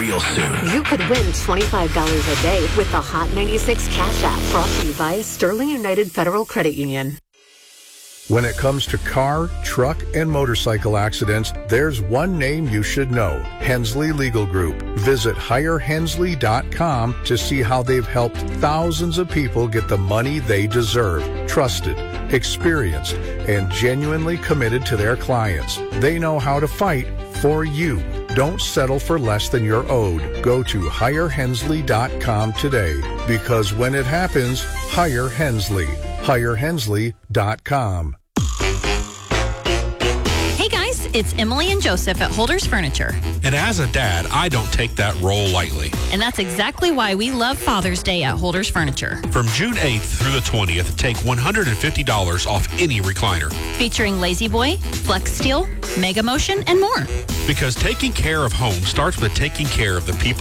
real soon. You could win $25 a day with the Hot 96 Cash App, brought to you by Sterling United Federal Credit Union. When it comes to car, truck, and motorcycle accidents, there's one name you should know: Hensley Legal Group. Visit hirehensley.com to see how they've helped thousands of people get the money they deserve. Trusted, experienced, and genuinely committed to their clients. They know how to fight for you. Don't settle for less than you're owed. Go to hirehensley.com today, because when it happens, hire Hensley. hirehensley.com. Hey guys, it's Emily and Joseph at Holders Furniture. And as a dad, I don't take that role lightly. And that's exactly why we love Father's Day at Holders Furniture. From June 8th through the 20th, take $150 off any recliner. Featuring Lazy Boy, Flex Steel, Mega Motion, and more. Because taking care of home starts with taking care of the people